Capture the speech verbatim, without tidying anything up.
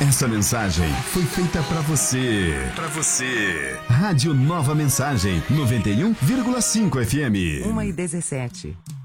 Essa mensagem foi feita pra você. Pra você. Rádio Nova Mensagem, noventa e um vírgula cinco F M. uma e dezessete.